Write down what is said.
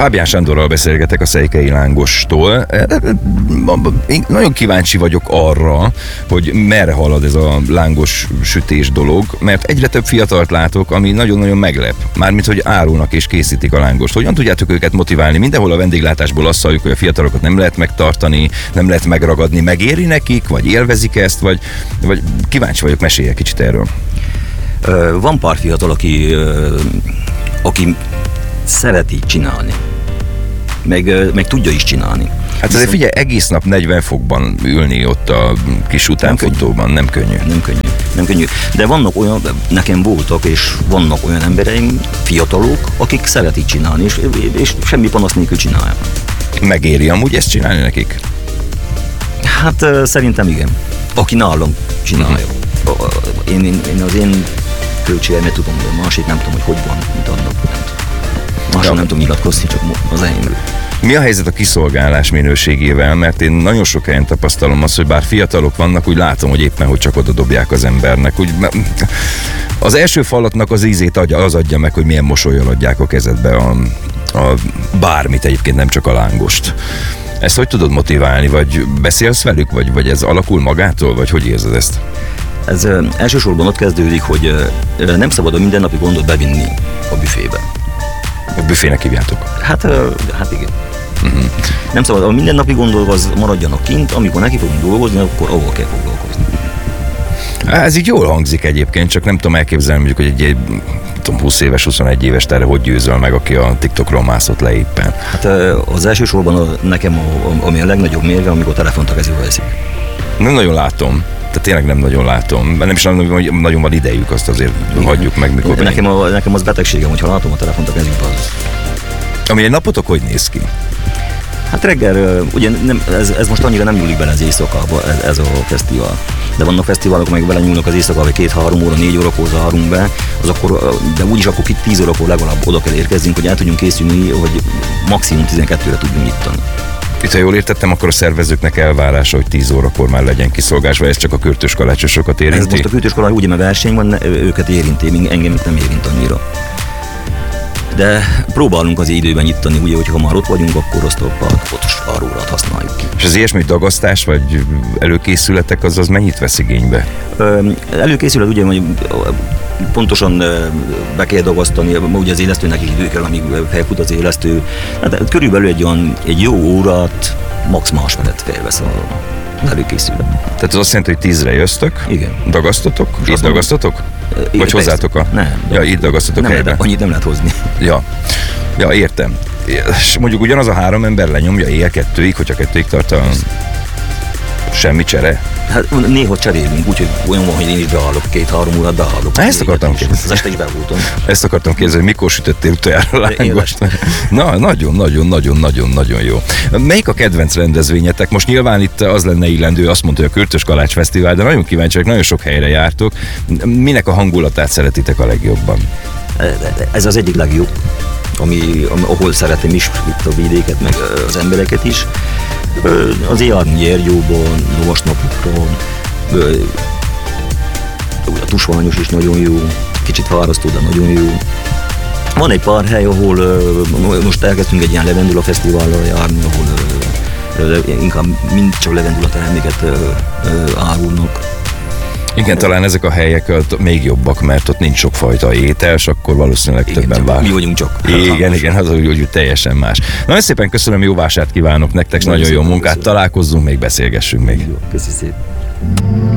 Fábián Sándorral beszélgetek a Szejkei Lángostól. Én nagyon kíváncsi vagyok arra, hogy merre halad ez a lángos sütés dolog, mert egyre több fiatalt látok, ami nagyon-nagyon meglep. Mármint, hogy árulnak és készítik a lángost. Hogyan tudjátok őket motiválni? Mindenhol a vendéglátásból azt halljuk, hogy a fiatalokat nem lehet megtartani, nem lehet megragadni. Megéri nekik, vagy élvezik ezt, vagy kíváncsi vagyok, mesélj kicsit erről. Van pár fiatal, aki szereti csinálni, meg tudja is csinálni. Hát azért figyelj, egész nap 40 fokban ülni ott a kis utánfutóban nem könnyű. Nem könnyű. De vannak olyan, nekem voltak, és vannak olyan embereim, fiatalok, akik szeretik csinálni, és semmi panasz nélkül csinálják. Megéri amúgy ezt csinálni nekik? Hát szerintem igen. Aki nálam csinálja. Én az én költségemet tudom, de a másik nem tudom, hogy van, mit adnak. Másról nem tudom nyilatkozni, csak az enyémről. Mi a helyzet a kiszolgálás minőségével? Mert én nagyon sok helyen tapasztalom azt, hogy bár fiatalok vannak, úgy látom, hogy éppen hogy csak oda dobják az embernek. Úgy, az első falatnak az ízét az adja meg, hogy milyen mosollyal adják a kezedbe a bármit, egyébként nem csak a lángost. Ezt hogy tudod motiválni? Vagy beszélsz velük? Vagy ez alakul magától? Vagy hogy érzed ezt? Ez elsősorban ott kezdődik, hogy nem szabad a mindennapi gondot bevinni a büfébe. A büfének hívjátok? Hát igen. Nem szabad, a mindennapi gondol az maradjanak kint, amikor neki fogunk dolgozni, akkor ahol kell foglalkozni. Ez így jól hangzik egyébként, csak nem tudom elképzelni, mondjuk, hogy egy 20 éves, 21 éves terre hogy győzöl meg, aki a TikTokról mászott le éppen. Hát az elsősorban nekem ami a legnagyobb mérge, amikor telefont a kezébe veszik. Nem nagyon látom. Tehát tényleg nem nagyon látom. Nem is nagyon van idejük, azt azért hagyjuk meg, mikor nekem az betegségem, hogyha látom a telefont a kezükbe, az... Ami egy napotok hogy néz ki? Hát reggel, ugye ez most annyira nem nyúlik bele az éjszakába, ez a fesztivál. De vannak fesztiválok, amelyek bele nyúlnak az éjszakába, hogy 2-3 óra, 4 órakor zárunk be, az akkor, de úgyis akkor 10 órakor legalább oda kell érkezzünk, hogy el tudjunk készülni, hogy maximum 12-re tudjunk nyitani. Itt, ha jól értettem, akkor a szervezőknek elvárása, hogy 10 órakor már legyen kiszolgásva, ez csak a kürtös kalácsosokat érinti? Ez most a kürtös kalács, ugye, mert verseny van, őket érinti, engem nem érint annyira. De próbálunk az időben nyitani, ugye, hogyha már ott vagyunk, akkor azt a pontos árórát használjuk ki. És az ilyesmi dagasztás, vagy előkészületek, az mennyit vesz igénybe? Előkészület ugye, hogy pontosan be kell dagasztani, ugye az élesztőnek is idő kell, amíg felfut az élesztő. Hát körülbelül egy jó órát, max. Másfelet felvesz az előkészület. Tehát az azt jelenti, hogy 10-re jöztök? Igen. Dagasztotok? Itt dagasztotok? Vagy hozzátok a... Nem. Ja, itt dagasztotok helyben. Annyit nem lehet hozni. Ja, értem. És mondjuk ugyanaz a 3 ember lenyomja éjjel 2-ig, hogyha 2-ig tart a... Semmi csere? Hát néha cserélünk, úgyhogy olyan van, hogy én is beállok, 2-3 órát beállok. Ezt akartam kérdezni. Az este is bevoltam. Ezt akartam kérdezni, hogy mikor sütöttél utoljára lángost? Na, nagyon jó. Melyik a kedvenc rendezvényetek? Most nyilván itt az lenne illendő, azt mondta, hogy a Kürtös Kalács Fesztivál, de nagyon kíváncsi vagyok, nagyon sok helyre jártok. Minek a hangulatát szeretitek a legjobban? Ez az egyik legjobb, ahol szeretem is itt a vidéket, meg az embereket is. Az járni Gyergyóban, Lovasnapokon, a Tusványos is nagyon jó, kicsit fárasztó, de nagyon jó. Van egy pár hely, ahol most elkezdtünk egy ilyen levendula fesztivállal járni, ahol inkább mind csak levendula terméket árulnak. Igen, talán ezek a helyek még jobbak, mert ott nincs sokfajta étel, és akkor valószínűleg igen, többen vár. Mi vagyunk csak. Igen, az úgy teljesen más. Nagyon szépen köszönöm, jó vásárt kívánok nektek, nagyon jó munkát, találkozzunk még, beszélgessünk még. Köszi szépen.